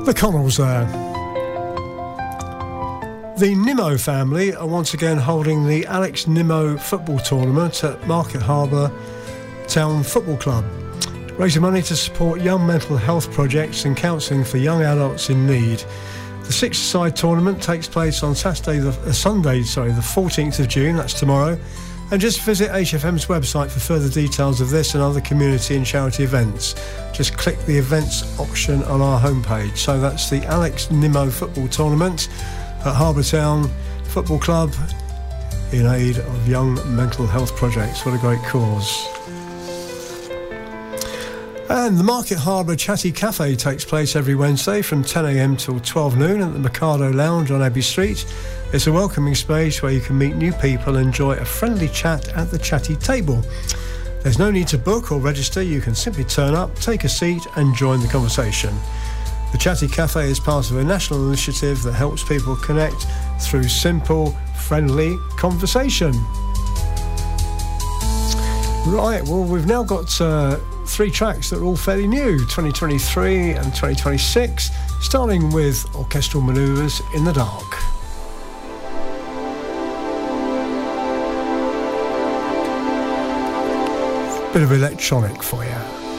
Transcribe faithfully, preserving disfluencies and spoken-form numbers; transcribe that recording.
The Connells there. The Nimmo family are once again holding the Alex Nimmo football tournament at Market Harbour Town Football Club, raising money to support young mental health projects and counselling for young adults in need. The six-a-side tournament takes place on Saturday, the, uh, Sunday, sorry, the fourteenth of June, that's tomorrow. And just visit H F M's website for further details of this and other community and charity events. Just click the events option on our homepage. So that's the Alex Nimmo football tournament at Harbour Town Football Club in aid of young mental health projects. What a great cause. And the Market Harbour Chatty Cafe takes place every Wednesday from ten a m till twelve noon at the Mikado Lounge on Abbey Street. It's a welcoming space where you can meet new people and enjoy a friendly chat at the chatty table. There's no need to book or register. You can simply turn up, take a seat and join the conversation. The Chatty Cafe is part of a national initiative that helps people connect through simple, friendly conversation. Right, well, we've now got uh, three tracks that are all fairly new, twenty twenty-three and twenty twenty-six, starting with Orchestral Manoeuvres in the Dark. Bit of electronic for you.